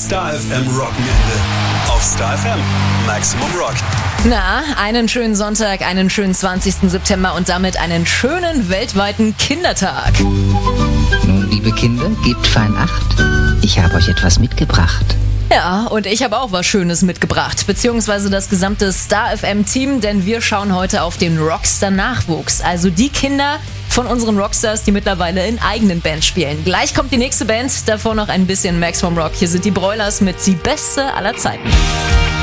Star FM Wochenende. Auf Star FM Maximum Rock. Na, einen schönen Sonntag, einen schönen 20. September und damit einen schönen weltweiten Kindertag. Nun, liebe Kinder, gebt fein Acht. Ich habe euch etwas mitgebracht. Ja, und ich habe auch was Schönes mitgebracht, beziehungsweise das gesamte Star FM-Team, denn wir schauen heute auf den Rockstar-Nachwuchs, also die Kinder von unseren Rockstars, die mittlerweile in eigenen Bands spielen. Gleich kommt die nächste Band, davor noch ein bisschen Maximum Rock. Hier sind die Broilers mit Die Beste aller Zeiten.